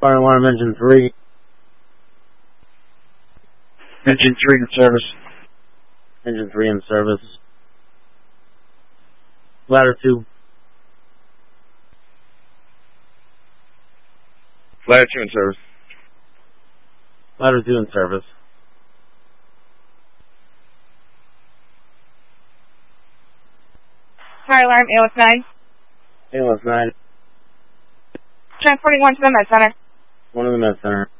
Fire alarm engine 3. Engine 3 in service. Engine 3 in service. Ladder 2. Ladder 2 in service. Ladder 2 in service. Fire alarm, ALS 9. ALS 9. Transporting 1 to the med center. 1 to the med center.